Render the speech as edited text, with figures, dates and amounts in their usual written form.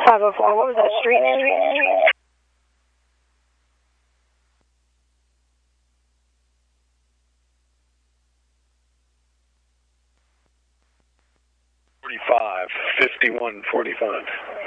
504. What was that street name? 45, 5145.